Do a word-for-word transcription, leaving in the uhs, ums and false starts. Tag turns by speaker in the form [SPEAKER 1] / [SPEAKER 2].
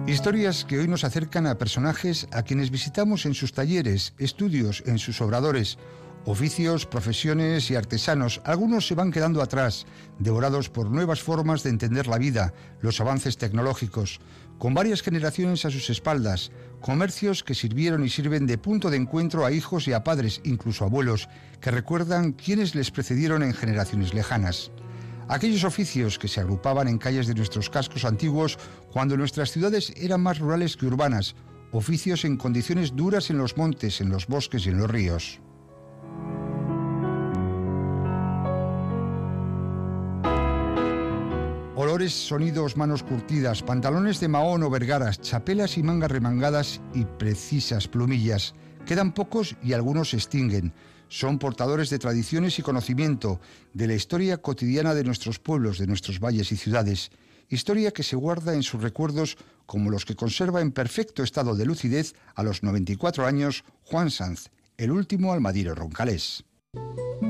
[SPEAKER 1] Historias que hoy nos acercan a personajes a quienes visitamos en sus talleres, estudios, en sus obradores, oficios, profesiones y artesanos. Algunos se van quedando atrás, devorados por nuevas formas de entender la vida, los avances tecnológicos, con varias generaciones a sus espaldas, comercios que sirvieron y sirven de punto de encuentro a hijos y a padres, incluso abuelos, que recuerdan quienes les precedieron en generaciones lejanas. Aquellos oficios que se agrupaban en calles de nuestros cascos antiguos cuando nuestras ciudades eran más rurales que urbanas, oficios en condiciones duras en los montes, en los bosques y en los ríos. Olores, sonidos, manos curtidas, pantalones de mahón o vergaras, chapelas y mangas remangadas y precisas plumillas. Quedan pocos y algunos se extinguen. Son portadores de tradiciones y conocimiento, de la historia cotidiana de nuestros pueblos, de nuestros valles y ciudades. Historia que se guarda en sus recuerdos como los que conserva en perfecto estado de lucidez a los noventa y cuatro años Juan Sanz, el último almadiro roncalés.